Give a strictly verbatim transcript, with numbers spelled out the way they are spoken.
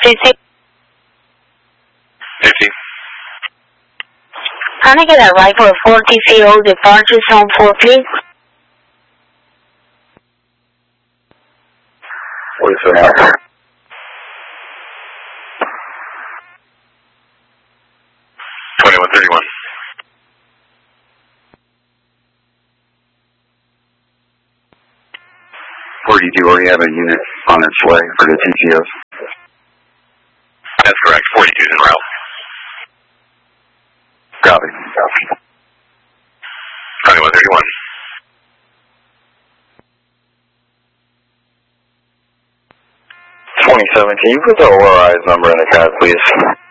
Fifty. Fifty. Can I get a ride for a forty feet old departure zone four, please? What is that? Twenty-one thirty-one. forty-two already have a unit on its way for the T C Os. That's correct. forty-two's en route. Copy. Copy. twenty-one thirty-one. twenty-seven, can you put the O R I's number in the chat, please?